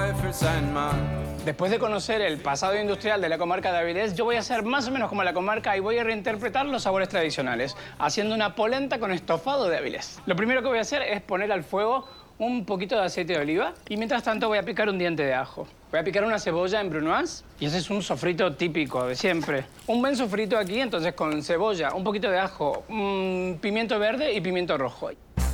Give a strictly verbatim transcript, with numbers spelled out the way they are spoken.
Después de conocer el pasado industrial de la comarca de Avilés, yo voy a hacer más o menos como la comarca y voy a reinterpretar los sabores tradicionales, haciendo una polenta con estofado de Avilés. Lo primero que voy a hacer es poner al fuego un poquito de aceite de oliva y mientras tanto voy a picar un diente de ajo. Voy a picar una cebolla en brunoise y ese es un sofrito típico de siempre. Un buen sofrito aquí, entonces con cebolla, un poquito de ajo, mmm, pimiento verde y pimiento rojo.